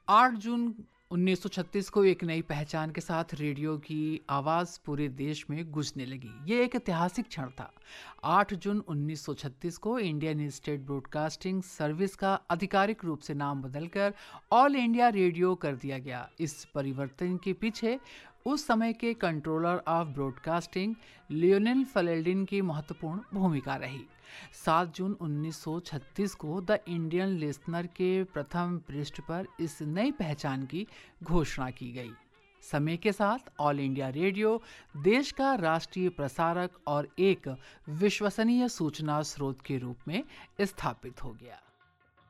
8 जून 1936 को एक नई पहचान के साथ रेडियो की आवाज़ पूरे देश में गूंजने लगी। ये एक ऐतिहासिक क्षण था। 8 जून 1936 को इंडियन स्टेट ब्रॉडकास्टिंग सर्विस का आधिकारिक रूप से नाम बदलकर ऑल इंडिया रेडियो कर दिया गया। इस परिवर्तन के पीछे उस समय के कंट्रोलर ऑफ ब्रॉडकास्टिंग लियोनेल फलेल्डिन की महत्वपूर्ण भूमिका रही। 7 जून 1936 को द इंडियन लिसनर के प्रथम पृष्ठ पर इस नई पहचान की घोषणा की गई। समय के साथ ऑल इंडिया रेडियो देश का राष्ट्रीय प्रसारक और एक विश्वसनीय सूचना स्रोत के रूप में स्थापित हो गया।